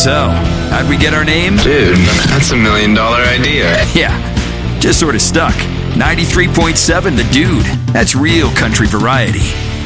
So, how'd we get our name? Dude, that's $1 million idea. Yeah, just sort of stuck. 93.7 The Dude. That's real country variety.